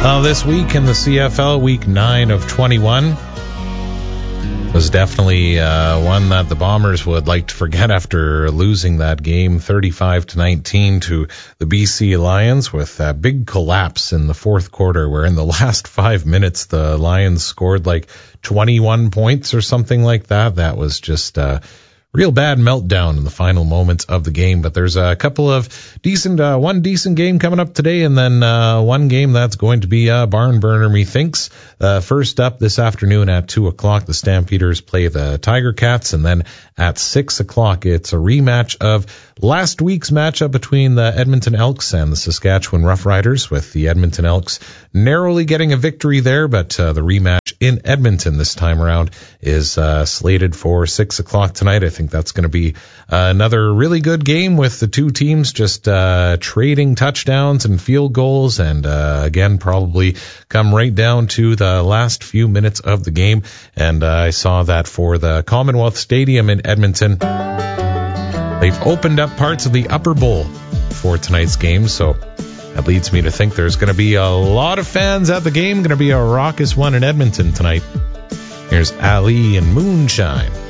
This week in the CFL, week 9 of 21, was definitely one that the Bombers would like to forget after losing that game 35-19 to the BC Lions, with a big collapse in the fourth quarter, where in the last 5 minutes the Lions scored like 21 points or something like that. That was just real bad meltdown in the final moments of the game. But there's a couple of one decent game coming up today, and then one game that's going to be a barn burner, methinks. First up this afternoon at 2 o'clock, the Stampeders play the Tiger Cats, and then at 6 o'clock, it's a rematch of last week's matchup between the Edmonton Elks and the Saskatchewan Roughriders, with the Edmonton Elks narrowly getting a victory there, but the rematch in Edmonton this time around is slated for 6 o'clock tonight. I think that's going to be another really good game, with the two teams just trading touchdowns and field goals, and again probably come right down to the last few minutes of the game. And I saw that for the Commonwealth Stadium in Edmonton, they've opened up parts of the upper bowl for tonight's game, so that leads me to think there's going to be a lot of fans at the game. Going to be a raucous one in Edmonton tonight. Here's Ali and Moonshine.